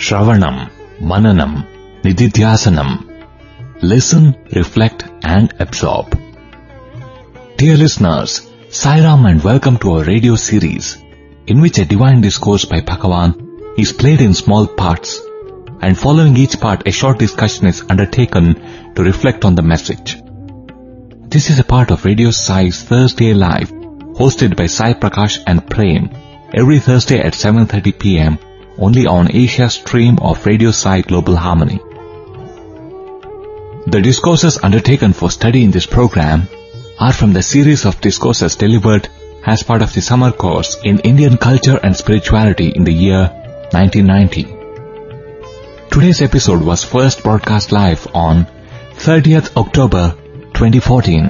Shravanam, Mananam, Nididhyasanam. Listen, reflect and absorb. Dear listeners, Sai Ram and welcome to our radio series in which a divine discourse by Bhagavan is played in small parts, and following each part a short discussion is undertaken to reflect on the message. This is a part of Radio Sai's Thursday Live, hosted by Sai Prakash and Prem, every Thursday at 7:30 p.m. only on Asia stream of Radio Sai Global Harmony. The discourses undertaken for study in this program are from the series of discourses delivered as part of the summer course in Indian Culture and Spirituality in the year 1990. Today's episode was first broadcast live on 30th October 2014.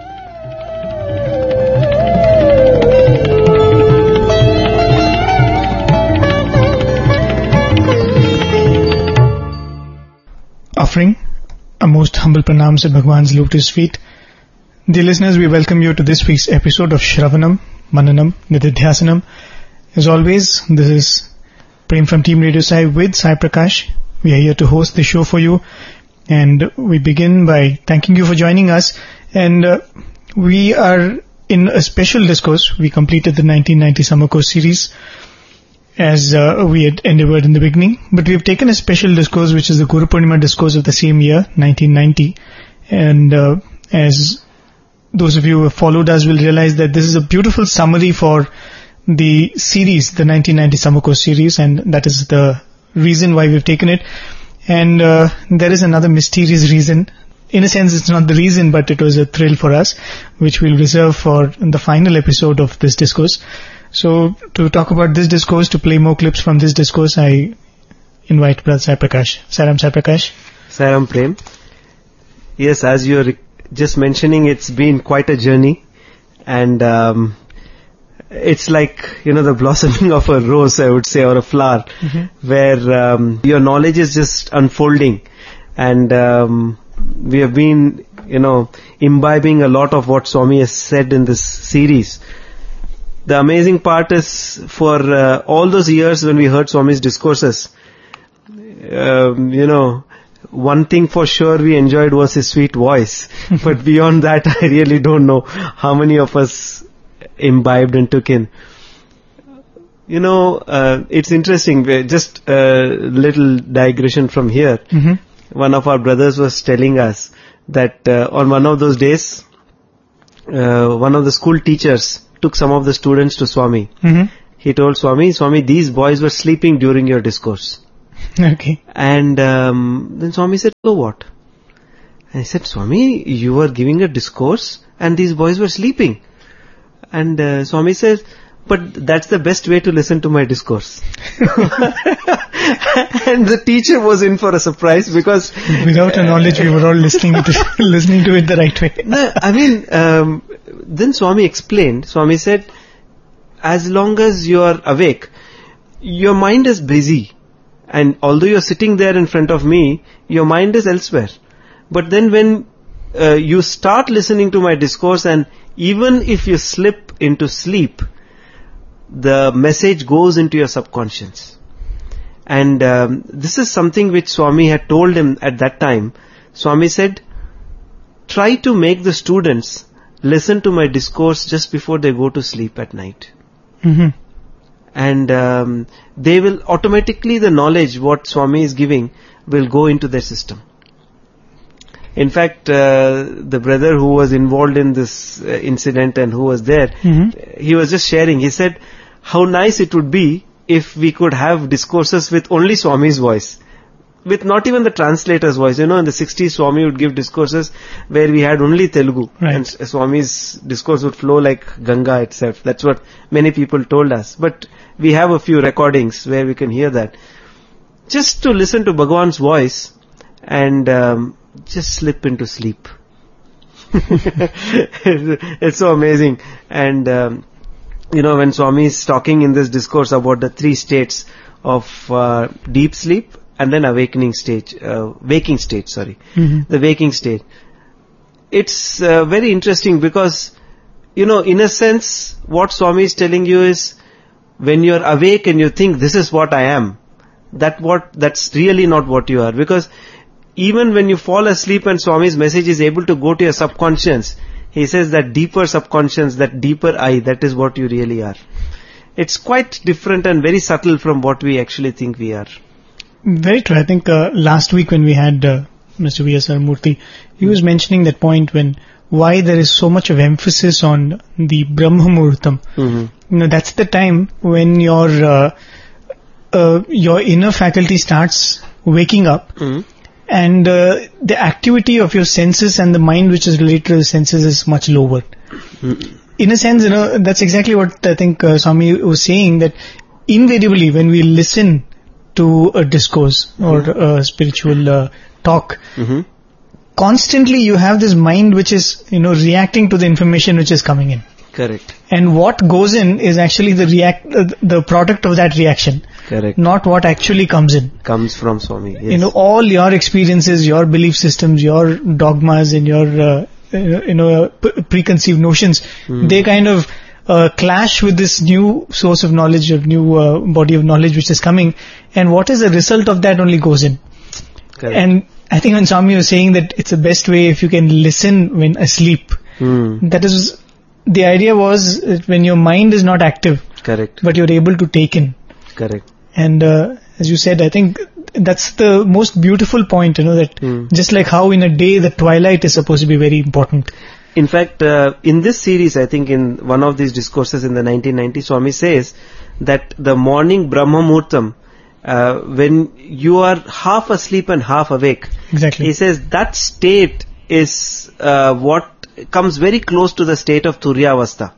Offering a most humble pranams at Bhagwan's lotus feet. Dear listeners, we welcome you to this week's episode of Shravanam, Mananam, Nididhyasanam. As always, this is Prem from Team Radio Sai with Sai Prakash. We are here to host the show for you, and we begin by thanking you for joining us. And we are in a special discourse. We completed the 1990 summer course series as we had endeavored in the beginning, but we have taken a special discourse which is the Guru Purnima discourse of the same year, 1990, and as those of you who have followed us will realize that this is a beautiful summary for the series, the 1990 summer course series, and that is the reason why we've taken it. And there is another mysterious reason. In a sense, it's not the reason, but it was a thrill for us, which we'll reserve for the final episode of this discourse. So, to talk about this discourse, to play more clips from this discourse, I invite Brother Sai Prakash. Sairam Sai Prakash. Sairam Prem. Yes, as you're just mentioning, it's been quite a journey, and it's like, the blossoming of a rose, I would say, or a flower, where your knowledge is just unfolding, and we have been, imbibing a lot of what Swami has said in this series. The amazing part is, for all those years when we heard Swami's discourses, one thing for sure we enjoyed was his sweet voice. But beyond that, I really don't know how many of us imbibed and took in. It's interesting, just a little digression from here. One of our brothers was telling us that on one of those days, one of the school teachers took some of the students to Swami. He told Swami, these boys were sleeping during your discourse. Okay. And then Swami said, so what? And I said, Swami, you were giving a discourse and these boys were sleeping. And Swami says, but that's the best way to listen to my discourse. And the teacher was in for a surprise because without a knowledge, we were all listening to it the right way. No, I mean, then Swami explained. Swami said, as long as you are awake, your mind is busy. And although you are sitting there in front of me, your mind is elsewhere. But then when you start listening to my discourse, and even if you slip into sleep, the message goes into your subconscious. And this is something which Swami had told him at that time. Swami said, try to make the students listen to my discourse just before they go to sleep at night. And they will automatically, the knowledge what Swami is giving will go into their system. In fact, the brother who was involved in this incident and who was there, he was just sharing. He said, how nice it would be if we could have discourses with only Swami's voice, with not even the translator's voice. In the 60s, Swami would give discourses where we had only Telugu. Right. And Swami's discourse would flow like Ganga itself. That's what many people told us. But we have a few recordings where we can hear that. Just to listen to Bhagwan's voice and just slip into sleep. It's so amazing. And when Swami is talking in this discourse about the three states of deep sleep and then waking state, the waking state. It's very interesting because, in a sense, what Swami is telling you is, when you're awake and you think, this is what I am, that's really not what you are. Because even when you fall asleep and Swami's message is able to go to your subconscious, he says that deeper subconscious, that deeper I, that is what you really are. It's quite different and very subtle from what we actually think we are. Very true. I think last week when we had Mr. V.S.R. Murthy, he was mentioning that point why there is so much of emphasis on the Brahma Muhurtam. Mm-hmm. That's the time when your inner faculty starts waking up, and the activity of your senses and the mind which is related to the senses is much lower. In a sense, that's exactly what I think Swami was saying, that invariably when we listen to a discourse or a spiritual talk, constantly you have this mind which is, reacting to the information which is coming in. Correct. And what goes in is actually the product of that reaction. Correct. Not what actually comes in. Comes from Swami. Yes. All your experiences, your belief systems, your dogmas and your, preconceived notions, they kind of clash with this new source of knowledge, or new body of knowledge which is coming. And what is the result of that only goes in. Correct. And I think when Swami was saying that it's the best way if you can listen when asleep. That is, the idea was that when your mind is not active. Correct. But you're able to take in. Correct. And as you said, I think that's the most beautiful point, that just like how in a day the twilight is supposed to be very important. In fact, in this series, I think in one of these discourses in the 1990s, Swami says that the morning Brahma Muhurtam, when you are half asleep and half awake, exactly, he says that state is what comes very close to the state of Turyavastha.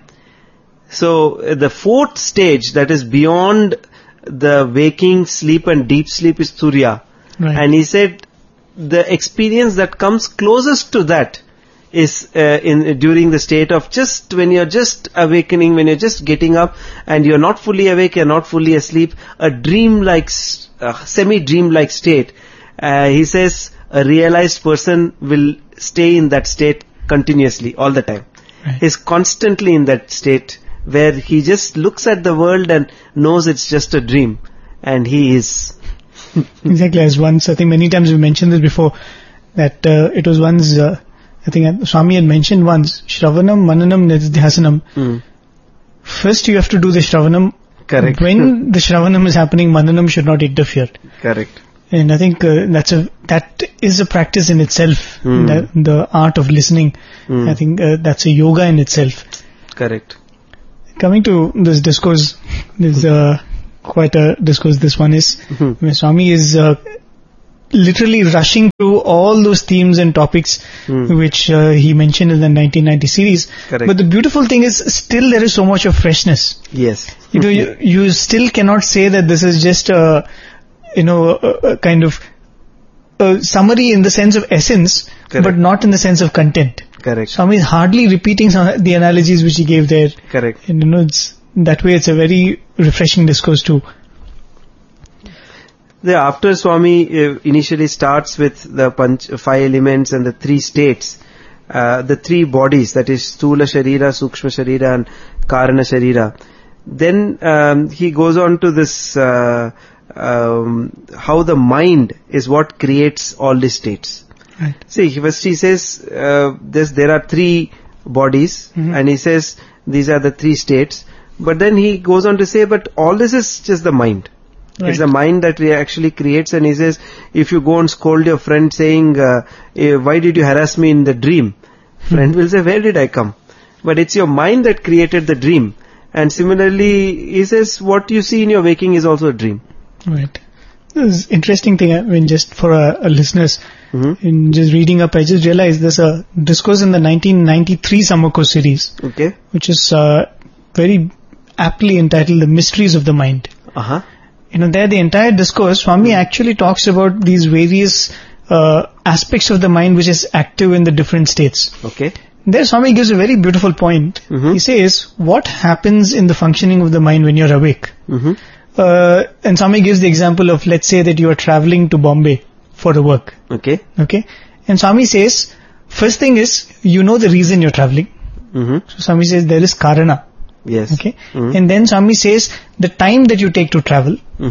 So the fourth stage, that is beyond the waking sleep and deep sleep, is Turya. Right. And he said the experience that comes closest to that is during the state of just when you're just awakening, when you're just getting up and you're not fully awake, you're not fully asleep, a dream-like, semi-dream-like state. He says a realized person will stay in that state continuously all the time. Right. He's constantly in that state where he just looks at the world and knows it's just a dream, and he is. Exactly. As once, I think many times we mentioned this before, that it was once, I think Swami had mentioned once, Shravanam, Mananam, Nididhyasanam. First you have to do the Shravanam. Correct. When the Shravanam is happening, Mananam should not interfere. Correct. And I think that is a practice in itself, the art of listening. I think that's a yoga in itself. Correct. Coming to this discourse, there's quite a discourse this one is, where Swami is literally rushing through all those themes and topics which he mentioned in the 1990 series. Correct. But the beautiful thing is, still there is so much of freshness. Yes. You still cannot say that this is just a kind of a summary in the sense of essence, Correct. but not in the sense of content. Correct. Swami is hardly repeating the analogies which he gave there. Correct. And that way it's a very refreshing discourse too. After Swami initially starts with the five elements and the three states, the three bodies, that is Sthula Sharira, Sukshma Sharira and Karana Sharira. Then he goes on to this how the mind is what creates all these states. Right. See, first he says there are three bodies, and he says these are the three states. But then he goes on to say, but all this is just the mind. Right. It's the mind that actually creates. And he says, if you go and scold your friend saying, why did you harass me in the dream? Friend will say, where did I come? But it's your mind that created the dream. And similarly, he says, what you see in your waking is also a dream. Right. This is interesting thing, when just for our listeners, in just reading up, I just realized there's a discourse in the 1993 Summer Course series, Okay. which is very aptly entitled The Mysteries of the Mind. There the entire discourse, Swami actually talks about these various aspects of the mind which is active in the different states. Okay. There Swami gives a very beautiful point. He says, what happens in the functioning of the mind when you're awake? And Swami gives the example of, let's say that you are traveling to Bombay for the work. Okay. Okay. And Swami says, first thing is, you know the reason you're traveling. So Swami says there is Karana. Yes. Okay. And then Swami says the time that you take to travel.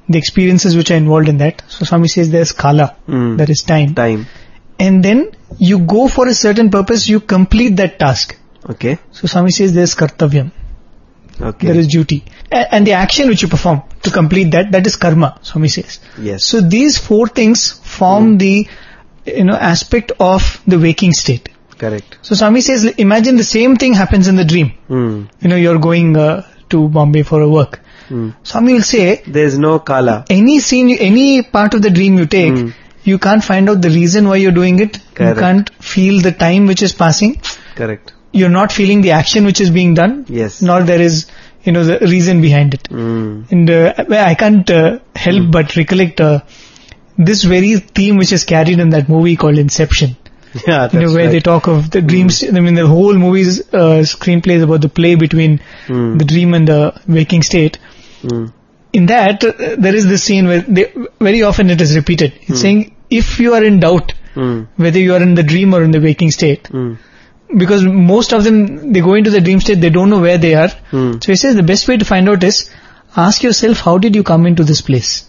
the experiences which are involved in that. So Swami says there's kala, there is time. Time. And then you go for a certain purpose, you complete that task. Okay. So Swami says there's kartavyam, Okay. there is duty. And the action which you perform to complete that is karma, Swami says. Yes. So these four things form the aspect of the waking state. Correct. So Swami says, imagine the same thing happens in the dream. You're going to Bombay for a work. Swami will say, there's no kala. any scene, any part of the dream you take, you can't find out the reason why you're doing it. Correct. You can't feel the time which is passing. Correct. You're not feeling the action which is being done. Yes. Nor there is, the reason behind it. And I can't help but recollect this very theme which is carried in that movie called Inception. Yeah, that's where right. they talk of the dreams. I mean, the whole movie's screenplay is about the play between the dream and the waking state. In that, there is this scene where very often it is repeated. It's saying, if you are in doubt whether you are in the dream or in the waking state, because most of them, they go into the dream state, they don't know where they are. So he says the best way to find out is, ask yourself, how did you come into this place?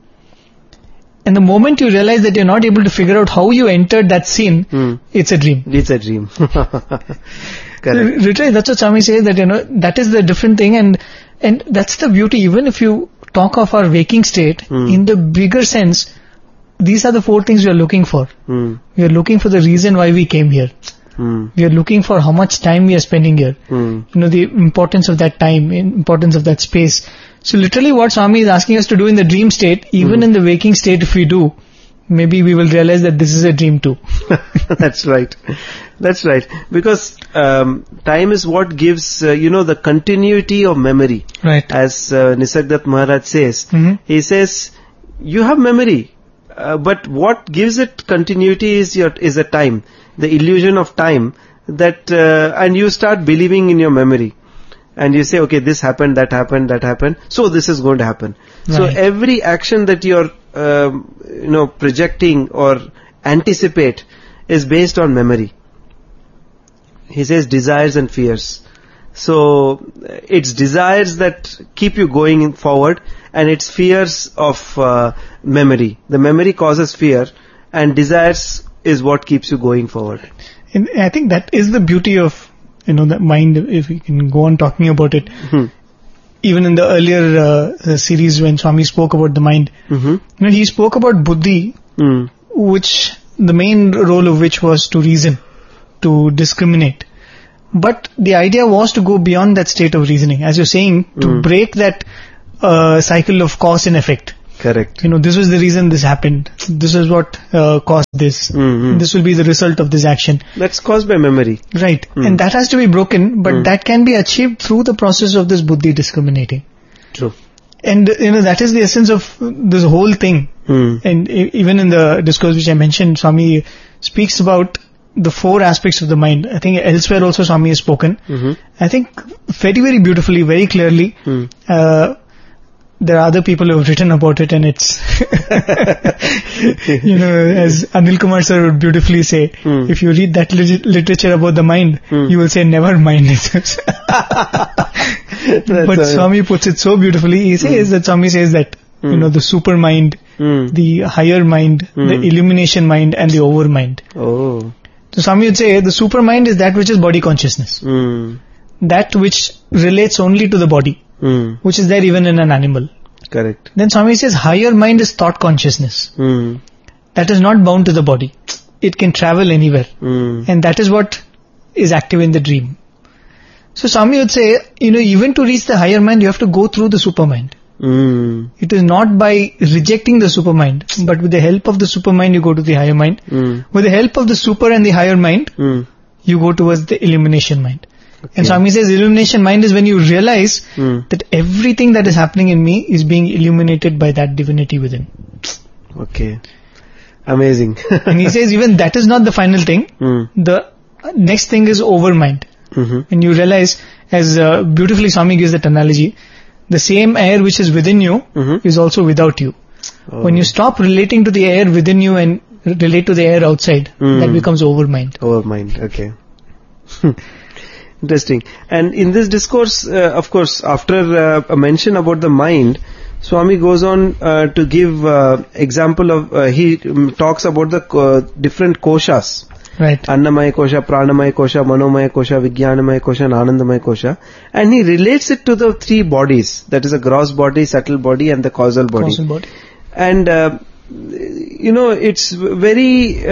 And the moment you realize that you're not able to figure out how you entered that scene, it's a dream. It's a dream. Correct. Literally, that's what Swami says, that, that is the different thing, and that's the beauty. Even if you talk of our waking state, in the bigger sense, these are the four things we are looking for. We are looking for the reason why we came here. We are looking for how much time we are spending here. The importance of that time, importance of that space. So literally what Swami is asking us to do in the dream state, even in the waking state, if we do, maybe we will realize that this is a dream too. That's right. That's right. Because time is what gives, the continuity of memory. Right. As Nisargadatta Maharaj says. He says, you have memory, but what gives it continuity is a time. The illusion of time that, and you start believing in your memory. And you say, okay, this happened, that happened, that happened, so this is going to happen. Right. So every action that you're, projecting or anticipate is based on memory. He says desires and fears. So it's desires that keep you going forward, and it's fears of memory. The memory causes fear, and desires is what keeps you going forward. And I think that is the beauty of the mind, if we can go on talking about it. Even in the earlier series when Swami spoke about the mind, he spoke about buddhi, which the main role of which was to reason, to discriminate. But the idea was to go beyond that state of reasoning, as you're saying, to break that cycle of cause and effect. Correct. This was the reason this happened. This is what caused this. This will be the result of this action. That's caused by memory. Right. And that has to be broken, but that can be achieved through the process of this buddhi discriminating. True. And, that is the essence of this whole thing. And even in the discourse which I mentioned, Swami speaks about the four aspects of the mind. I think elsewhere also Swami has spoken. I think very, very beautifully, very clearly. There are other people who have written about it, and it's, as Anil Kumar sir would beautifully say, if you read that literature about the mind, you will say, never mind it. But Swami puts it so beautifully. He says that Swami says that, the super mind, the higher mind, the illumination mind, and the over mind. Oh. So Swami would say the super mind is that which is body consciousness. That which relates only to the body. Which is there even in an animal. Correct. Then Swami says higher mind is thought consciousness. That is not bound to the body. It can travel anywhere. And that is what is active in the dream. So Swami would say, even to reach the higher mind, you have to go through the supermind. It is not by rejecting the supermind, but with the help of the supermind, you go to the higher mind. With the help of the super and the higher mind, you go towards the illumination mind. Okay. And Swami says illumination mind is when you realize that everything that is happening in me is being illuminated by that divinity within. Okay. Amazing. And he says even that is not the final thing. The next thing is over mind. And you realize, as beautifully Swami gives that analogy, the same air which is within you is also without you. Oh. When you stop relating to the air within you and relate to the air outside, that becomes over mind. Over mind, okay. Interesting. And in this discourse, of course, after a mention about the mind, Swami goes on to give example of, he talks about the different koshas. Right. Annamaya kosha, pranamaya kosha, manomaya kosha, vijnanamaya kosha and anandamaya kosha. And he relates it to the three bodies. That is the gross body, subtle body and the causal body. Causal body. And, it's very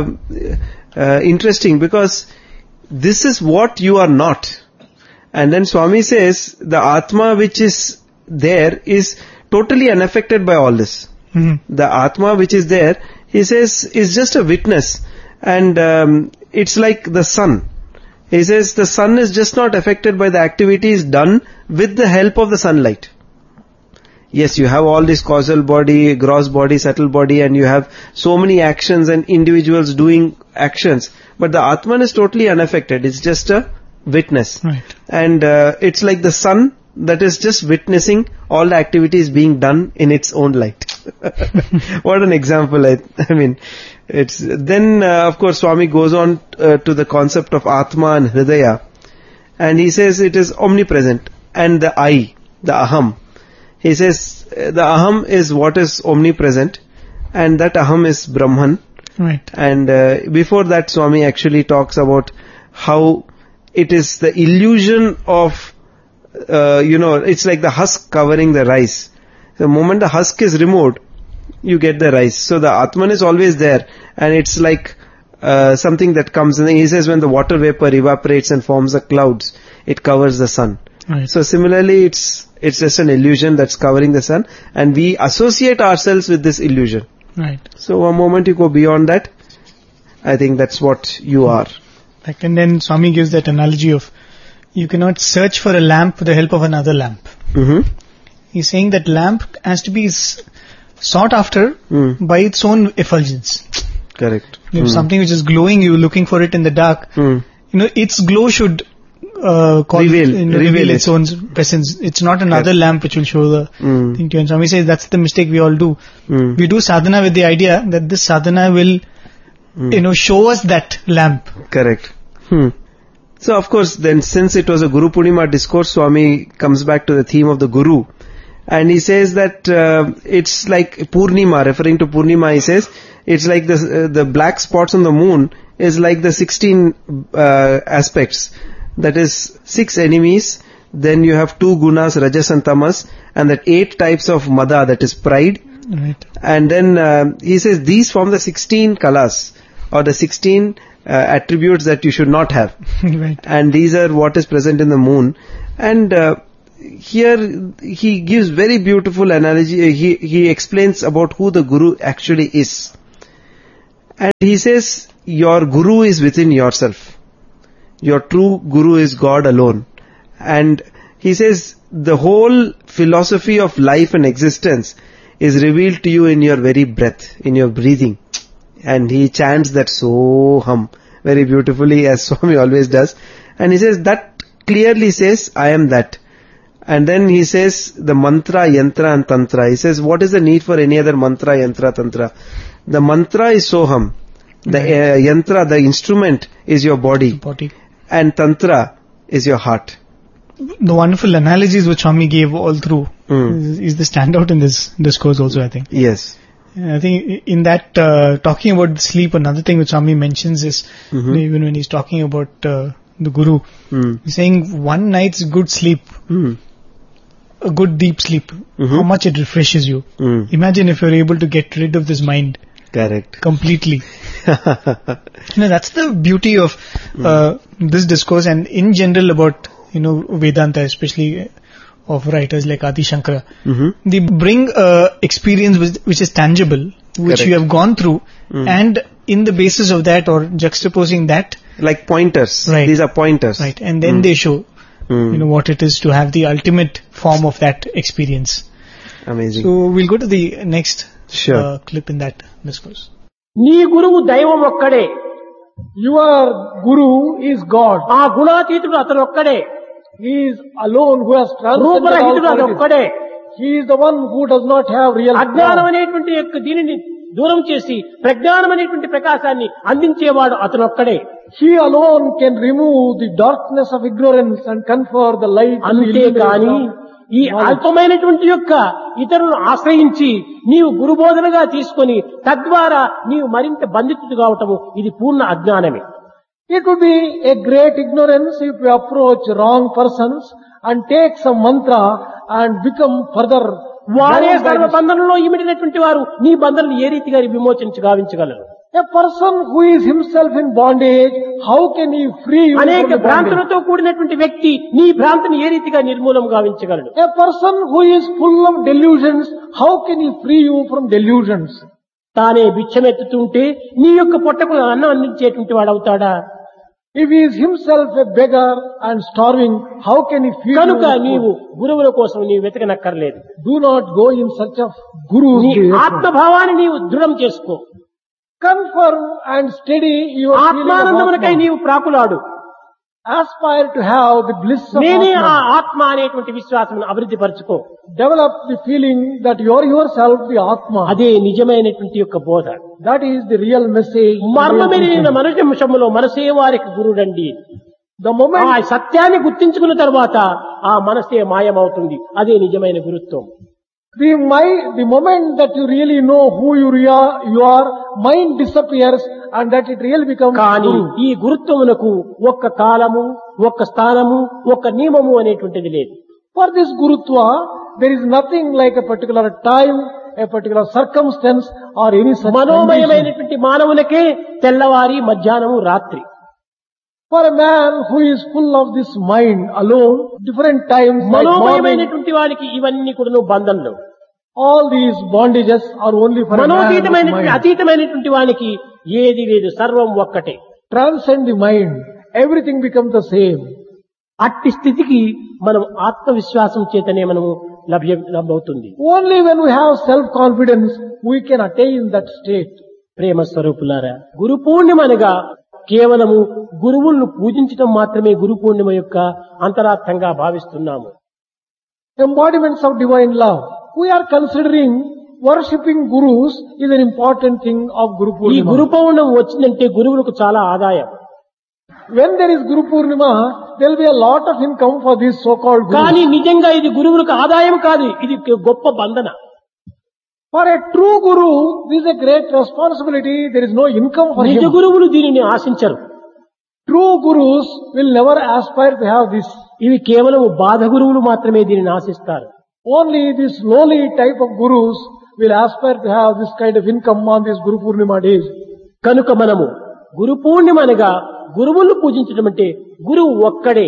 interesting because this is what you are not. And then Swami says the Atma which is there is totally unaffected by all this. Mm-hmm. The Atma which is there, he says, is just a witness. And it's like the sun. He says the sun is just not affected by the activities done with the help of the sunlight. Yes, you have all this causal body, gross body, subtle body, and you have so many actions and individuals doing actions. But the Atman is totally unaffected. It's just a witness. Right. And it's like the sun that is just witnessing all the activities being done in its own light. What an example. I mean, it's then of course Swami goes on to the concept of Atma and Hridaya, and he says it is omnipresent. And the I, the Aham, he says the Aham is what is omnipresent, and that Aham is Brahman. Right. And before that Swami actually talks about how it is the illusion of it's like the husk covering the rice. The moment the husk is removed, you get the rice. So the Atman is always there, and it's like something that comes. And he says when the water vapor evaporates and forms the clouds, it covers the sun. Right. So similarly, it's just an illusion that's covering the sun, and we associate ourselves with this illusion. Right. So a moment you go beyond that, I think that's what you are. Like, and then Swami gives that analogy of you cannot search for a lamp with the help of another lamp. Mm-hmm. He's saying that lamp has to be sought after by its own effulgence. Correct. If something which is glowing, you're looking for it in the dark. Its glow should reveal its own presence. It's not another lamp which will show the thing to you. And Swami says that's the mistake we all do. We do sadhana with the idea that this sadhana will, show us that lamp. Correct. So of course then, since it was a Guru Purnima discourse, Swami comes back to the theme of the Guru. And he says that it's like Purnima, referring to Purnima, he says, it's like the black spots on the moon is like the 16 aspects. That is 6 enemies. Then you have 2 gunas, Rajas and Tamas, and that 8 types of Mada, that is pride. Right. And then he says these form the 16 kalas, or the 16 attributes that you should not have. Right. And these are what is present in the moon. And here he gives very beautiful analogy. He explains about who the Guru actually is. And he says your Guru is within yourself. Your true Guru is God alone. And he says the whole philosophy of life and existence is revealed to you in your very breath, in your breathing. And he chants that Soham very beautifully, as Swami always does. And he says that clearly says, I am that. And then he says the mantra, yantra and tantra. He says, what is the need for any other mantra, yantra, tantra? The mantra is Soham. The yantra, the instrument, is your body. And tantra is your heart. The wonderful analogies which Swami gave all through is the standout in this discourse also, I think. Yes. I think in that, talking about sleep, another thing which Swami mentions is, even when he's talking about the Guru, he's saying one night's good sleep, a good deep sleep, how much it refreshes you. Imagine if you're able to get rid of this mind. Correct. Completely. That's the beauty of this discourse, and in general about, Vedanta, especially of writers like Adi Shankara. They bring experience which is tangible, which you have gone through, and in the basis of that, or juxtaposing that, like pointers. Right. These are pointers. Right. And then they show, what it is to have the ultimate form of that experience. Amazing. So we'll go to the next clip in that discourse. నీ గురువు దైవం ఒక్కడే. Your Guru is God. ఆ గుణాతీతుడు అతను ఒక్కడే. He is alone who has transcended all రూపరహితుడు అది qualities. ఒక్కడే. He is the one who does not have real అజ్ఞానం form. అనేటువంటి యొక్క దీనిని దూరం చేసి ప్రజ్ఞానం అనేటువంటి ప్రకాశాన్ని అందించేవాడు అతను ఒక్కడే. He alone can remove the darkness of ignorance and confer the light. అంతేకాని ఈ అల్పమైనటువంటి యొక్క ఇతరులను ఆశ్రయించి నీవు గురుబోధనగా తీసుకొని తద్వారా నీవు మరింత బంధితుడు కావటము ఇది పూర్ణ అజ్ఞానమే. It would be a great ignorance if you approach wrong persons and take some mantra and become further. వారే bound by సర్వ this. బంధనంలో ఇమిడినటువంటి వారు నీ బంధనలు ఏ రీతిగా విమోచించి గావించగలరు? A person who is himself in bondage, how can he free you అనేక from the bondage? భ్రాంతులతో కూడినటువంటి వ్యక్తి నీ భ్రాంతిని ఏ రీతిగా నిర్మూలం గావించగలడు? A person who is full of delusions, how can he free you from delusions? తానే భిక్షమెత్తుతుంటే నీ యొక్క పొట్టకు అన్నం అందించేటువంటి వాడవుతాడా? If he is himself a beggar and starving, how can he feed కనుక you? నీవు గురువుల కోసం నీవు వెతకనక్కర్లేదు. Do not go in search of gurus. నీ ఆత్మభావాన్ని నీవు దృఢం చేసుకో. Confirm and steady your feeling of ఆత్మానందమునకై Atma. నీవు ప్రాకులాడు. Aspire to have the bliss of నేనే ఆ Atma. ఆత్మ అనేటువంటి విశ్వాసం అభివృద్ధి పరచుకో. Develop the feeling that you are yourself the Atma. అదే నిజమైనటువంటి యొక్క బోధ. That is the real message. మర్మమెరిగిన మనుషంలో మనసే వారికి గురుడండి. The ఆ moment, సత్యాన్ని గుర్తించుకున్న తర్వాత ఆ మనసే మాయమవుతుంది. అదే నిజమైన గురుత్వం. the moment that you really know who you are, mind disappears and that it really becomes కానీ Guru. ఈ గురుత్వమునకు ఒక్క కాలము, ఒక్క స్థానము, ఒక్క నియమము అనేటువంటిది లేదు. For this Gurutva, there is nothing like a particular time, a particular circumstance or any such condition. మనోమయమైనటువంటి మానవులకే తెల్లవారి మధ్యాహ్నము రాత్రి. For a man who is full of this mind alone, different times, like morning, మనోమయమైనటువంటి వారికి ఇవన్నీ కూడా బంధంలో. all these bondages are only for a man with మనోతీతమైనటువంటి mind. అతీతమైనటువంటి వానికి ఏది లేదు, సర్వం ఒక్కటే. Transcend the mind, everything becomes the same. అట్టి స్థితికి మనం ఆత్మవిశ్వాసం చేతనే మనము లభ్యమవుతుంది. Only when we have self-confidence, we can attain that state. ప్రేమ స్వరూపులారా, గురు పూర్ణిమ అనగా కేవలము గురువులను పూజించడం మాత్రమే గురు పూర్ణిమ యొక్క అంతరార్థంగా భావిస్తున్నాము. Embodiments of divine love. We are considering worshipping gurus is an important thing of Guru ఈ గురు Purnima. పౌర్ణమి వచ్చిందంటే గురువులకు చాలా ఆదాయం. When there is Guru Purnima, there will be a lot of income for these so-called కానీ gurus. నిజంగా ఇది గురువులకు ఆదాయం కాదు, ఇది గొప్ప బంధన. For a true guru, this is a great responsibility. There is no income for నిజ him. గురువులు దీనిని ఆశించరు. True gurus will never aspire to have this. ఇవి కేవలం బాధ గురువులు మాత్రమే దీనిని ఆశిస్తారు. Only this lowly type of gurus will aspire to have this kind of income on these Guru Purnima days. కనుక మనము గురు పూర్ణిమ అనగా గురువులను పూజించడం అంటే గురువు ఒక్కడే.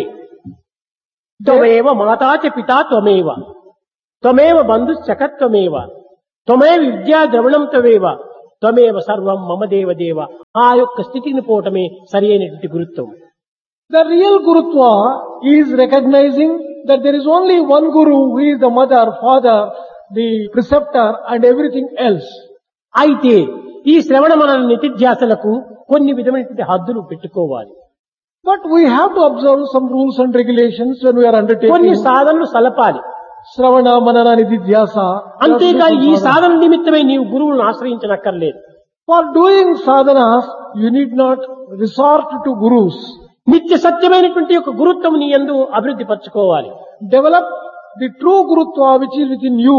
త్వమేవ మాతాచ పితా త్వమేవ, త్వమేవ బంధుశ్చక త్వమేవ, త్వమేవ విద్యా ద్రవణం త్వమేవ, త్వమేవ సర్వం మమ దేవ దేవ. ఆ యొక్క స్థితిని పోవటమే సరి అయినటువంటి గురుత్వం. The real Gurutva is recognizing that there is only one Guru who is the mother, father, the preceptor and everything else. అయితే ఈ శ్రవణ మనన నితిధ్యాసలకు కొన్ని విధమైనటువంటి హద్దులు పెట్టుకోవాలి. But we have to observe some rules and regulations when we are కొన్ని undertaking సాధనలు సలపాలి. Sravana, Manana, Nididhyasa. అంతేకాని ఈ సాధన నిమిత్తమై నీవు గురువులను ఆశ్రయించనక్కర్లేదు. For doing sadhanas, you need not resort to gurus. నిత్య సత్యమైనటువంటి యొక్క గురుత్వం నీ యందు అభివృద్ధి పరచుకోవాలి. Develop the true Gurutva which is within you.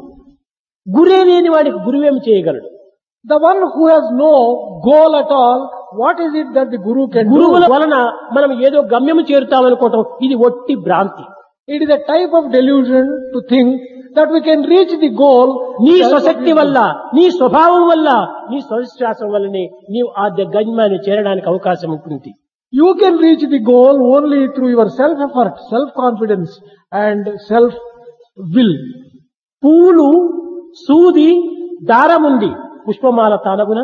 గురే లేని వాడికి గురువేమి చేయగలడు? The one who has no goal at all, what is it that the Guru can గురువుల do? వలన మనం ఏదో గమ్యము చేరుతామనుకోవటం ఇది ఒట్టి భ్రాంతి. It is a type of delusion to think that we can reach the goal. నీ స్వశక్తి వల్ల, నీ స్వభావం వల్ల, నీ స్వవిశ్వాసం వల్లనే నీవు ఆ గమ్యాన్ని చేరడానికి అవకాశం ఉంటుంది. You can reach the goal only through your self-effort, self-confidence and self-will. పూలు, సూది, దారముంది, పుష్పమాల తానగున.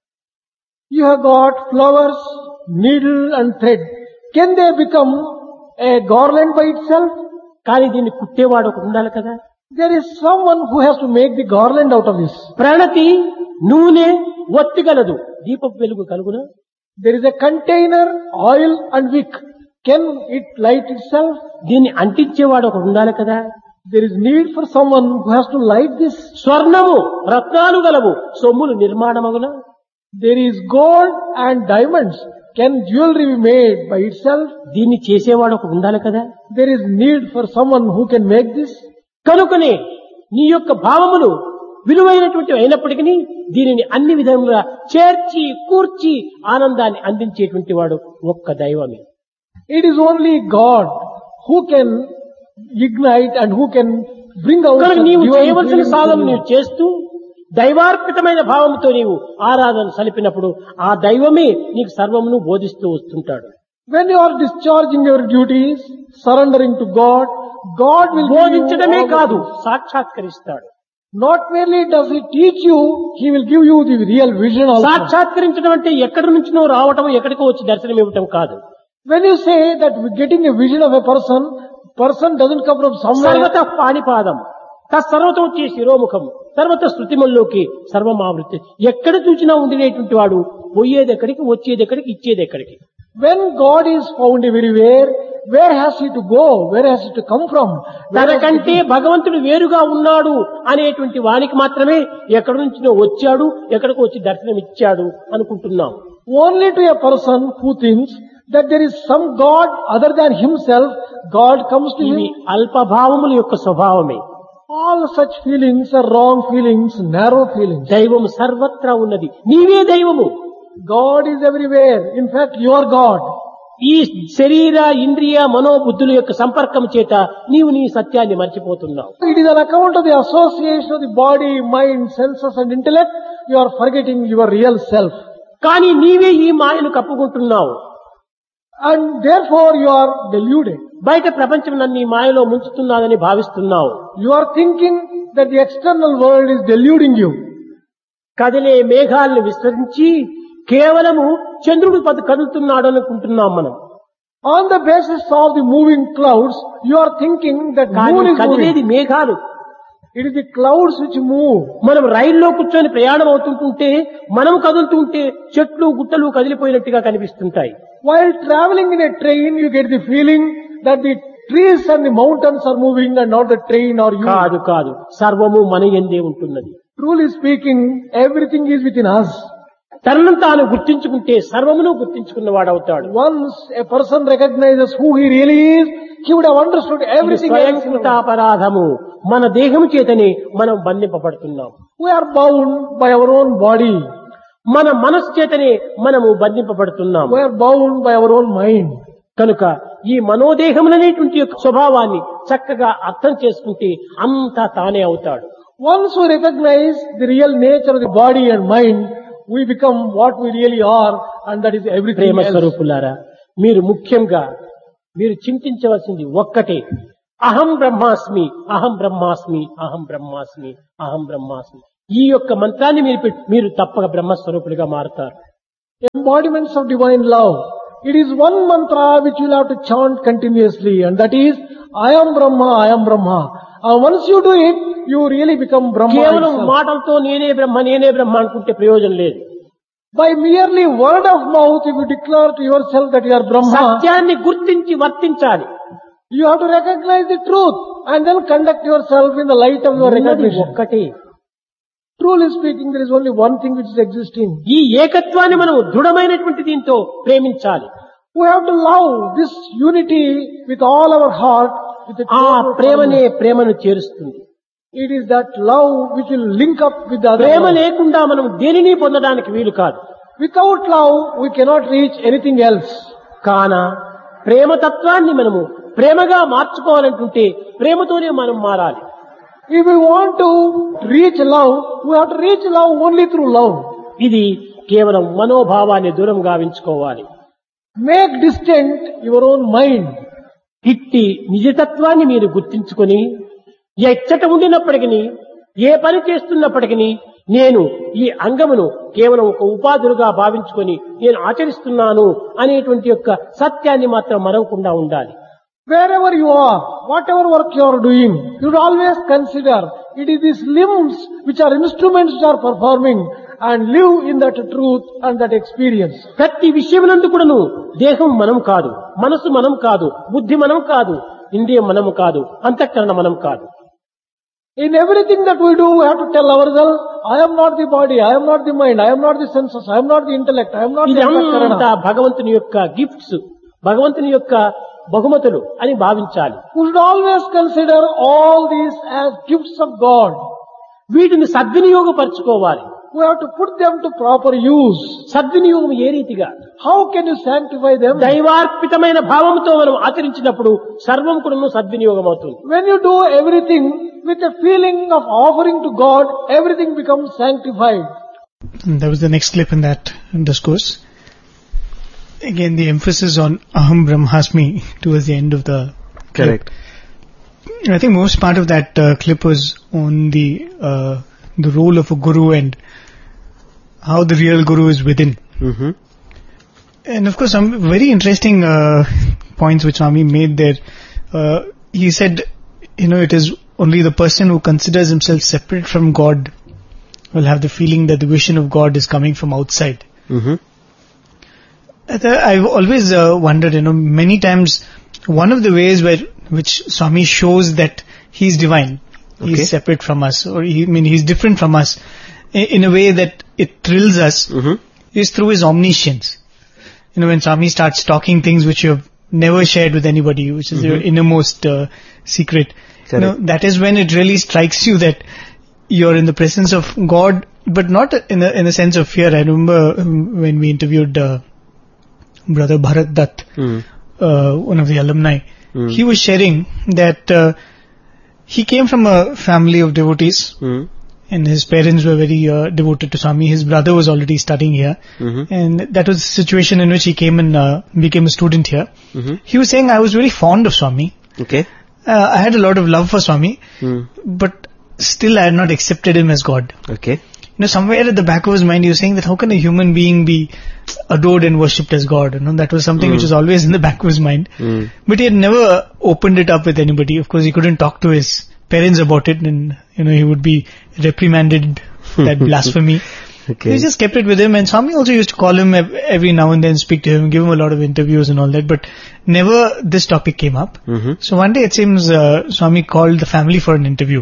You have got flowers, needle and thread. Can they become a garland by itself? కానీ దీన్ని కుట్టేవాడు ఒకడు ఉండాలి కదా. There is someone who has to make the garland out of this. ప్రణతి, నూనె, ఒత్తి గలదు, దీపపు వెలుగు కలుగున. There is a container, oil and wick. Can it light itself? దీన్ని అంటించేవాడు ఒకడు ఉండాలి కదా. There is need for someone who has to light this. స్వర్ణము, రత్నాలు గలవు, సొమ్ములు నిర్మాణమగున. There is gold and diamonds. Can jewelry be made by itself? దీన్ని చేసేవాడు ఒకడు ఉండాలి కదా. There is need for someone who can make this. కనుకనే నీ యొక్క భావములు విలువైనటువంటి అయినప్పటికీ దీనిని అన్ని విధములుగా చేర్చి కూర్చి ఆనందాన్ని అందించేటువంటి వాడు ఒక్క దైవమే. It is only God who can ignite and who can bring out కనుక such నీవు divine చేయవలసిన feelings సాధన in you. నీవు చేస్తూ దైవార్పితమైన భావంతో నీవు ఆరాధన సలిపినప్పుడు ఆ దైవమే నీకు సర్వమును బోధిస్తూ వస్తుంటాడు. When you are discharging your duties, surrendering to God, God will give you బోధించడమే all the కాదు things. సాక్షాత్కరిస్తాడు. Not merely does He teach you, He will give you the real vision also. సాక్షాత్కరించడం అంటే ఎక్కడి నుంచినో రావటం ఎక్కడికో వచ్చి దర్శనం ఇవ్వటం కాదు. When you say that getting a vision of a person doesn't come from somewhere. సర్వత పాణిపాదం తత్సర్వతో శిరోముఖం సర్వత శృతిమల్లోకి సర్వమావృత్తి. ఎక్కడ చూసినా ఉండినటువంటి వాడు పోయేది ఎక్కడికి, వచ్చేది ఎక్కడికి, ఇచ్చేది ఎక్కడికి. When God is found everywhere, where has He to go? Where has He to come from? తనకంటే భగవంతుడు వేరుగా ఉన్నాడు అనేటువంటి వానికి మాత్రమే ఎక్కడి నుంచినో వచ్చాడు, ఎక్కడికి వచ్చి దర్శనం ఇచ్చాడు అనుకుంటున్నాం. Only to a person who thinks that there is some God other than himself, God comes to ఇవి him. అల్పభావముల యొక్క స్వభావమే. All such feelings are wrong feelings, narrow feelings. దైవం సర్వత్రా ఉన్నది, నీవే దైవము. God is everywhere. In fact, you are God. ఈ శరీర ఇంద్రియ మనోబుద్ధుల యొక్క సంపర్కం చేత నీవు నీ సత్యాన్ని మర్చిపోతున్నావు. It is on account of the association of the body, mind, senses and intellect, you are forgetting your real self. కానీ నీవే ఈ మాయను కప్పుకుంటున్నావు. And therefore you are deluded. బయట ప్రపంచం నన్ను ఈ మాయలో ముంచుతున్నానని భావిస్తున్నావు. You are thinking that the external world is deluding you. కదిలే మేఘాలను విస్మరించి కేవలము చంద్రుడు కదులుతున్నాడు అనుకుంటున్నాం మనం. On the basis of the moving clouds, you are thinking that కానీ moon is కదిలేది moving. మేఘాలు. It is the clouds which move. మనం రైల్లో కూర్చొని ప్రయాణం అవుతుంటుంటే మనం కదులుతుంటే చెట్లు గుట్టలు కదిలిపోయినట్టుగా కనిపిస్తుంటాయి. While traveling in a train, you get the feeling that the trees and the mountains are moving and not the train or you. కాదు కాదు, సర్వము మన యందే ఉంటున్నది. Truly speaking, everything is within us. తనను తాను గుర్తించుకుంటే సర్వమును గుర్తించుకున్నవాడవుతాడు. Once a person recognizes who he really is, he would have understood ఇది everything else. in the స్వయంకృత world. అపరాధము. మన దేహం చేతనే మనం బంధింపబడుతున్నాం. We are bound by our own body. మన మనస్సు చేతనే మనము బంధింపబడుతున్నాం. We are bound by our own mind. కనుక ఈ మనోదేహములనేటువంటి యొక్క స్వభావాన్ని చక్కగా అర్థం చేసుకుంటే అంతా తానే అవుతాడు. Once we recognize the real nature of the body and mind, we become what we really are, and that is everything Prema else. స్వరూపులారా, మీరు ముఖ్యంగా మీరు చింతించవలసింది ఒక్కటే, అహం బ్రహ్మాస్మి, అహం బ్రహ్మాస్మి, అహం బ్రహ్మాస్మి, అహం బ్రహ్మాస్మి. ఈ యొక్క మంత్రాన్ని మీరు తప్పక బ్రహ్మస్వరూపులుగా మారుతారు. Embodiments of divine love. It is one mantra which you will have to chant continuously, and that is, I am Brahma, I am Brahma. And once you do it, you really become Brahma కేవలం itself. మాటలతో నేనే బ్రహ్మ నేనే బ్రహ్మ అనుకుంటే ప్రయోజనం లేదు. By merely word of mouth, if you declare to yourself that you are Brahma, సత్యాన్ని గుర్తించి వర్తించాలి. you have to recognize the truth and then conduct yourself in the light of your ఉన్నది recognition. ఒక్కటే. Truly speaking, there is only one thing which is existing. ఈ ఏకత్వాన్ని మనం దృఢమైనటువంటి దీంతో ప్రేమించాలి. We have to love this unity with all our heart. With the ఆ total ప్రేమనే firmness. ప్రేమను చేరుస్తుంది. It is that love which will link up with the other Prema love. లేకుండా మనం దేనిని పొందడానికి వీలు కాదు. Without love, we cannot reach anything else. కాన ప్రేమతత్వాన్ని మనము ప్రేమగా మార్చుకోవాలంటుంటే ప్రేమతోనే మనం మారాలి. If we want to reach love, we have to reach love only through love. ఇది కేవలం మనోభావాన్ని దూరం గావించుకోవాలి. Make distant your own mind. ఇట్టి నిజతత్వాన్ని మీరు గుర్తించుకొని ఎచ్చట ఉండినప్పటికీ ఏ పని చేస్తున్నప్పటికీ నేను ఈ అంగమును కేవలం ఒక ఉపాధులుగా భావించుకొని నేను ఆచరిస్తున్నాను అనేటువంటి యొక్క సత్యాన్ని మాత్రం మరవకుండా ఉండాలి. Wherever you are, whatever work you are doing, you should always consider it is these limbs which are instruments which are performing, and live in that truth and that experience. ప్రతి విషయమునందు కూడాను దేహం మనం కాదు, మనసు మనం కాదు, బుద్ధి మనం కాదు, ఇంద్రియం మనం కాదు, అంతఃకరణ మనం కాదు. In everything that we do, we have to tell ourselves, I am not the body, I am not the mind, I am not the senses, I am not the intellect, I am not the ఇదంతా antakarana. భగవంతుని యొక్క gifts, భగవంతుని యొక్క బహుమతులు అని భావించాలి. We should always consider all these as gifts of God. వీటిని సద్వినియోగపరచుకోవాలి. We have to put them to proper use. సద్వినియోగం ఏ రీతిగా? How can you sanctify them? దైవార్పితమైన భావంతో మనం ఆచరించినప్పుడు సర్వం కూడా సద్వినియోగం అవుతుంది. When you do everything with a feeling of offering to God, everything becomes sanctified. That was the next clip in that discourse. Again, the emphasis on Aham Brahmasmi towards the end of the Correct. clip. I think most part of that clip was on the role of a guru and how the real guru is within. Mm-hmm. And of course, some very interesting points which Swami made there. He said, it is only the person who considers himself separate from God will have the feeling that the vision of God is coming from outside. Mm-hmm. I've always wondered, many times, one of the ways which Swami shows that he's divine, he's separate from us, or he's different from us, in a way that it thrills us, is through his omniscience. When Swami starts talking things which you have never shared with anybody, which is your innermost secret, that is when it really strikes you that you're in the presence of God, but not in a sense of fear. I remember when we interviewed Brother Bharat Dutt, one of the alumni, he was sharing that he came from a family of devotees, and his parents were very devoted to Swami. His brother was already studying here, and that was the situation in which he came and became a student here. He was saying, I was very fond of Swami. Okay. I had a lot of love for Swami, but still I had not accepted him as God. Okay. Somewhere at the back of his mind, he was saying that how can a human being be adored and worshipped as God? That was something which was always in the back of his mind. But he had never opened it up with anybody. Of course, he couldn't talk to his parents about it, and he would be reprimanded that blasphemy. Okay. He just kept it with him, and Swami also used to call him every now and then, speak to him, give him a lot of interviews and all that, but never this topic came up. So one day it seems Swami called the family for an interview.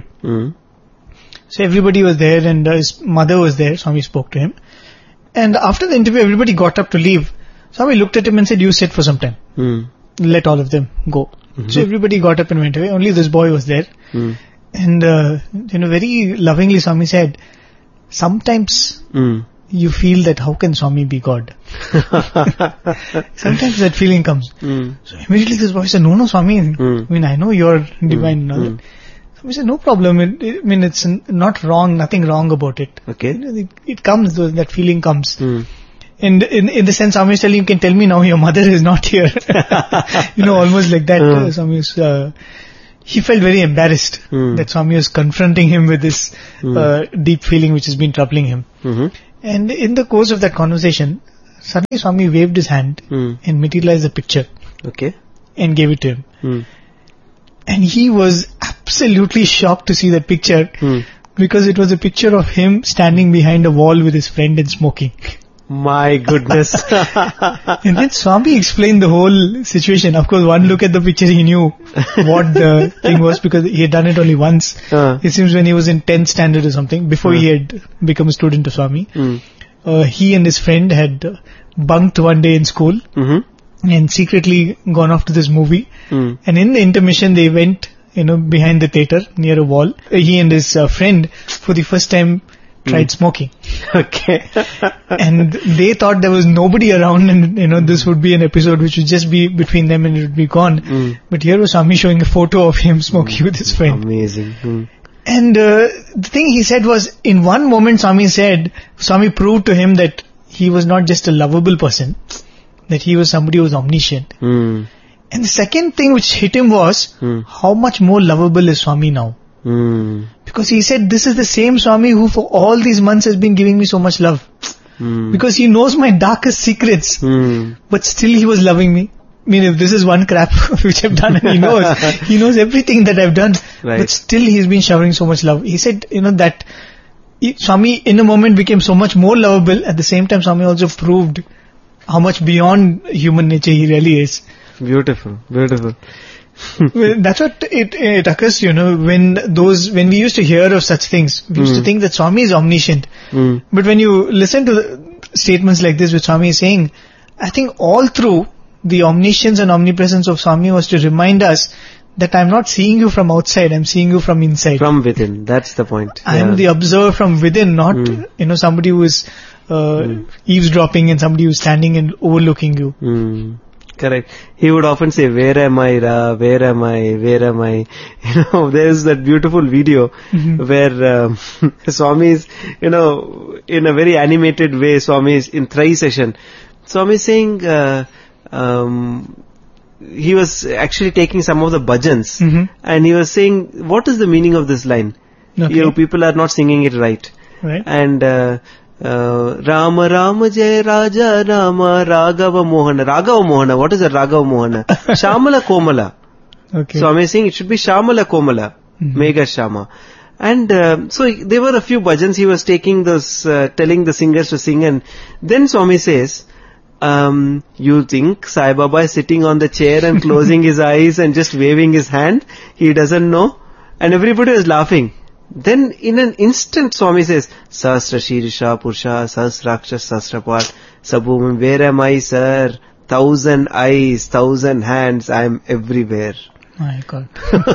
So everybody was there, and his mother was there. Swami spoke to him, and after the interview everybody got up to leave. Swami looked at him and said, you sit for some time, let all of them go. So everybody got up and went away. Only this boy was there. And very lovingly Swami said, sometimes you feel that how can Swami be God? Sometimes that feeling comes. So immediately this boy said, no Swami, I know you're divine. Swami said, no problem. It's not wrong, nothing wrong about it. Okay. It comes, that feeling comes. And in the sense, Swami is telling, you can tell me now your mother is not here. Almost like that. Swami was, he felt very embarrassed that Swami was confronting him with this deep feeling which has been troubling him. And in the course of that conversation, suddenly Swami waved his hand and materialized the picture. Okay. And gave it to him. And he was absolutely shocked to see that picture because it was a picture of him standing behind a wall with his friend and smoking. My goodness. And then Swami explained the whole situation. Of course, one look at the picture, he knew what the thing was because he had done it only once. It seems when he was in 10th standard or something, before he had become a student of Swami. He and his friend had bunked one day in school and secretly gone off to this movie. And in the intermission, they went, behind the theater near a wall. He and his friend, for the first time, tried smoking. Okay. And they thought there was nobody around, and this would be an episode which would just be between them and it would be gone. But here was Swami showing a photo of him smoking with his friend. Amazing. And the thing he said was, in one moment Swami proved to him that he was not just a lovable person, that he was somebody who was omniscient. And the second thing which hit him was, how much more lovable is Swami now? Because he said, this is the same Swami who for all these months has been giving me so much love. Because he knows my darkest secrets. But still he was loving me. If this is one crap which I've done, and he knows everything that I've done. Right. But still he's been showering so much love. He said, that Swami in a moment became so much more lovable. At the same time, Swami also proved how much beyond human nature he really is. Beautiful. Well, that's what it occurs, when we used to hear of such things, we used to think that Swami is omniscient. But when you listen to the statements like this which Swami is saying, I think all through the omniscience and omnipresence of Swami was to remind us that I'm not seeing you from outside, I'm seeing you from inside. From within. That's the point. I'm the observer from within, not, somebody who is eavesdropping and somebody who's standing and overlooking you. Correct. He would often say, "Where am I, Ra? Where am I? Where am I?" There's that beautiful video where Swami is, in a very animated way, Swami is in Trai session. Swami is saying, he was actually taking some of the bhajans, and he was saying, what is the meaning of this line? Okay. People are not singing it right. Right. And Rama Rama Jai Raja Rama Raghava Mohana. Raghava Mohana. What is a Raghava Mohana? Shamala Komala. Okay. So I'm saying it should be Shamala Komala. Mega Shama. And so there were a few bhajans he was taking those, telling the singers to sing, and then Swami says, you think Sai Baba is sitting on the chair and closing his eyes and just waving his hand? He doesn't know. And everybody is laughing. Then in an instant Swami says, Sahasra Shirisha Purusha Sahasraksha Sahasrapat Sabhumim. Where am I, sir? 1,000 eyes, 1,000 hands, I am everywhere. My God.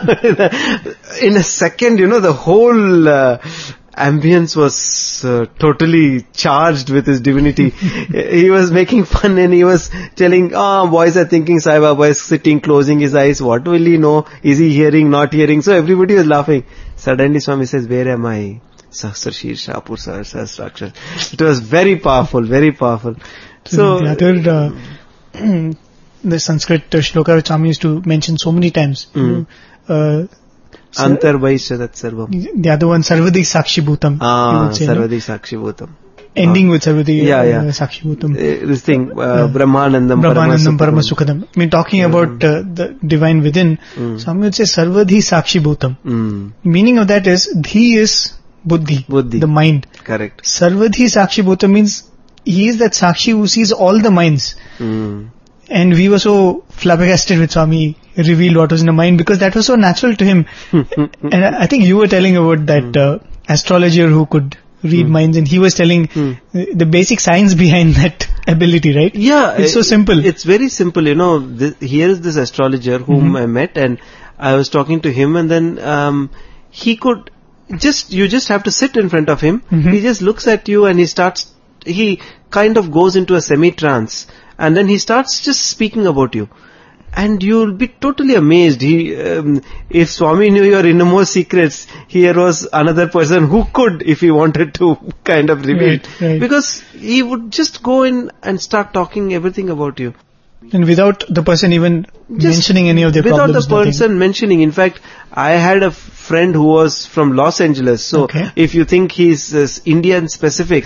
In a second, the whole ambience was totally charged with his divinity. He was making fun and he was telling, boys are thinking Sai Baba is sitting, closing his eyes. What will he know? Is he hearing, not hearing? So everybody was laughing. Suddenly Swami says, where am I? Sahasra Shirsha Purusha Sahasraksha. It was very powerful, very powerful. So the other, the Sanskrit shloka which Swami used to mention so many times. Antar Vaishyadat Sarvam. The other one, Sarvadi Sakshi Bhutam. Sarvadi Sakshi Bhutam. Ending with Sarvadi Sakshi Bhutam. This thing, Brahmanandam Paramasukhadam. I mean, talking about the divine within, Swami would say Sarvadhi Sakshi Bhutam. Meaning of that is, Dhi is Buddhi, the mind. Correct. Sarvadhi Sakshi Bhutam means he is that Sakshi who sees all the minds. And we were so flabbergasted with Swami revealed what was in the mind, because that was so natural to him. And I think you were telling about that astrologer who could read minds, and he was telling the basic science behind that ability, right? Yeah. It's so simple. It's very simple, here is this astrologer whom I met, and I was talking to him, and then he could you just have to sit in front of him. He just looks at you and he kind of goes into a semi-trance. And then he starts just speaking about you. And you'll be totally amazed. If Swami knew your innermost secrets, here was another person who could, if he wanted to, kind of reveal. Right. Because he would just go in and start talking everything about you. And without the person even mentioning any of their problems. Without the person mentioning. In fact, I had a friend who was from Los Angeles. So if you think he's Indian specific,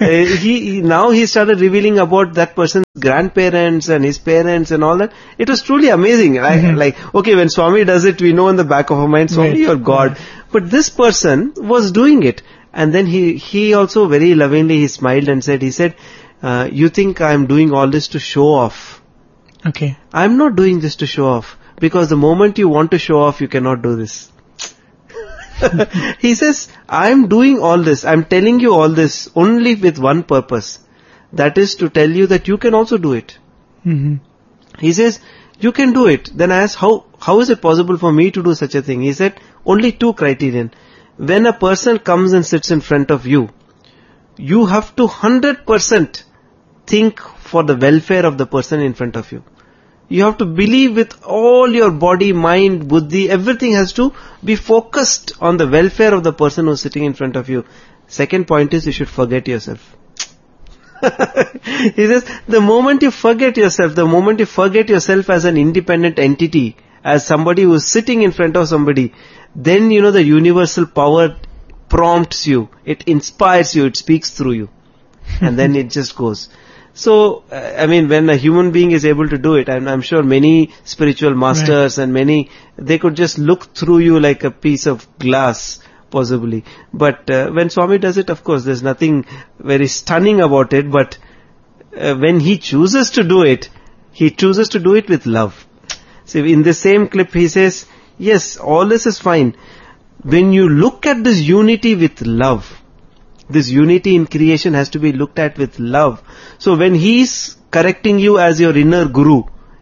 he started revealing about that person's grandparents and his parents and all that. It was truly amazing. When Swami does it, we know in the back of our mind, Swami, you're God. But this person was doing it. And then he also very lovingly, he smiled and said, you think I'm doing all this to show off. Okay. I'm not doing this to show off, because the moment you want to show off, you cannot do this. He says, I'm doing all this, I'm telling you all this only with one purpose. That is to tell you that you can also do it. He says, you can do it. Then I asked, how is it possible for me to do such a thing? He said, only two criterion. When a person comes and sits in front of you, you have to 100% think for the welfare of the person in front of you. You have to believe with all your body, mind, buddhi, everything has to be focused on the welfare of the person who is sitting in front of you. Second point is, you should forget yourself. He says, the moment you forget yourself as an independent entity, as somebody who is sitting in front of somebody, then the universal power prompts you, it inspires you, it speaks through you. And then it just goes. So, when a human being is able to do it, and I'm sure many spiritual masters and they could just look through you like a piece of glass, possibly. But when Swami does it, of course, there's nothing very stunning about it, but when he chooses to do it, he chooses to do it with love. So in the same clip, he says, yes, all this is fine. When you look at this unity with love, this unity in creation has to be looked at with love. So when he's correcting you as your inner guru,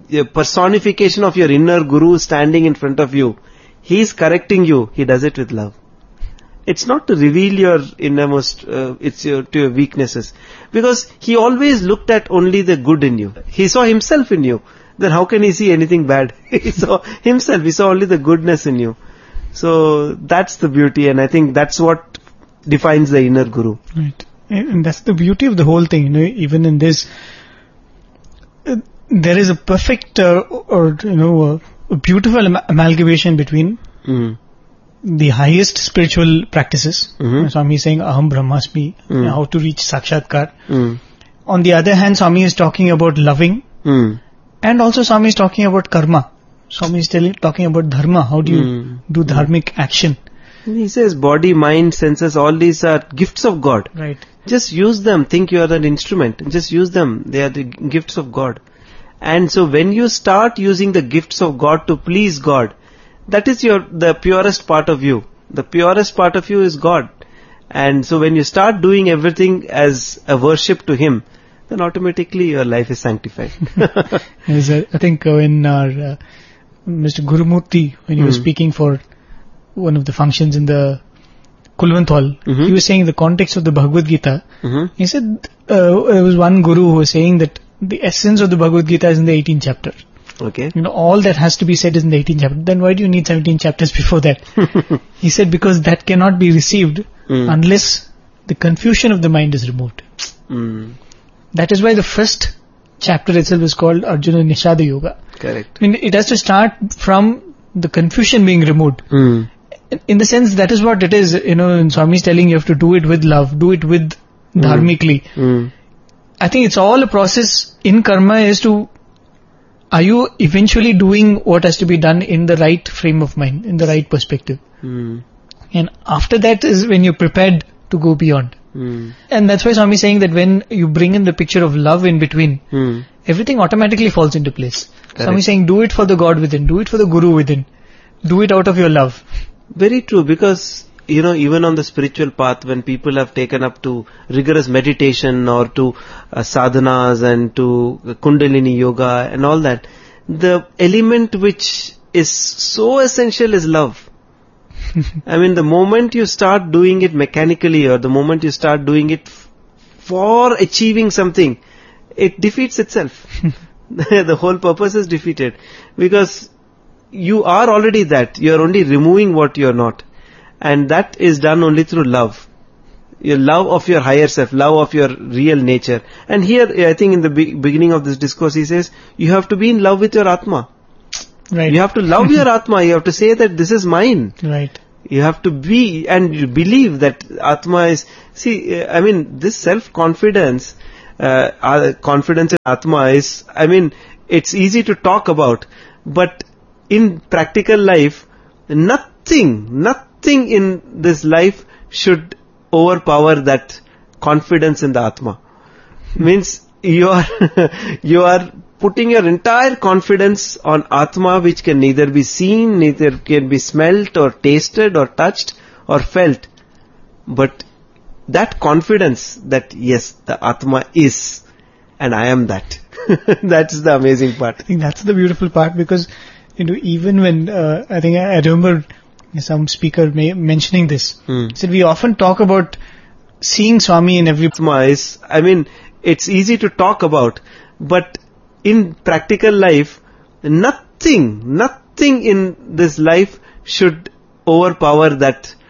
a personification of your inner guru standing in front of you, he is correcting you, he does it with love. It's not to reveal your innermost, to your weaknesses. Because he always looked at only the good in you. He saw himself in you. Then how can he see anything bad? He saw himself, he saw only the goodness in you. So that's the beauty, and I think that's what defines the inner guru. Right. And that's the beauty of the whole thing, you know, even in this, there is a perfect, a beautiful amalgamation between the highest spiritual practices. Swami is saying Aham Brahmasmi, how to reach Sakshatkar. On the other hand, Swami is talking about loving, and also Swami is talking about karma. Swami is talking about dharma, how do you do dharmic action. He says body, mind, senses, all these are gifts of God. Right. Just use them, think you are an instrument, just use them, they are the gifts of God. And so when you start using the gifts of God to please God, that is the purest part of you. The purest part of you is God. And so when you start doing everything as a worship to Him, then automatically your life is sanctified. I think when our Mr. Gurumurti, when he was speaking for one of the functions in the Kulwant Hall, he was saying in the context of the Bhagavad Gita, he said there was one guru who was saying that the essence of the Bhagavad Gita is in the 18th chapter. Okay. You know, all that has to be said is in the 18th chapter. Then why do you need 17 chapters before that? He said because that cannot be received unless the confusion of the mind is removed. That is why the first chapter itself is called Arjuna Nishada Yoga. Correct. I mean, it has to start from the confusion being removed. In the sense, that is what it is. You know, Swami is telling you have to do it with love, do it with dharmically. I think it's all a process in karma is to, are you eventually doing what has to be done in the right frame of mind, in the right perspective? And after that is when you're prepared to go beyond. And that's why Swami is saying that when you bring in the picture of love in between, everything automatically falls into place. Swami is saying do it for the God within, do it for the Guru within, do it out of your love. Very true, because you know, even on the spiritual path, when people have taken up to rigorous meditation or to sadhanas and to Kundalini yoga and all that, the element which is so essential is love. I mean, the moment you start doing it mechanically or the moment you start doing it for achieving something, it defeats itself. The whole purpose is defeated, because you are already that. You are only removing what you are not. And that is done only through love. Your love of your higher self, love of your real nature. And here, I think in the beginning of this discourse, he says, you have to be in love with your Atma. Right. You have to love your Atma. You have to say that this is mine. Right. You have to be and you believe that Atma is... See, I mean, this self-confidence, confidence in Atma is... I mean, it's easy to talk about. But in practical life, nothing in this life should overpower that confidence in the Atma. Means you are putting your entire confidence on Atma, which can neither be seen, neither can be smelt or tasted or touched or felt. But that confidence that yes, the Atma is and I am that. That's the amazing part. I think that's the beautiful part, because you know, even when I think I remember some speaker mentioning this. He said we often talk about seeing Swami in every... I mean, it's easy to talk about, but in practical life, nothing in this life should overpower that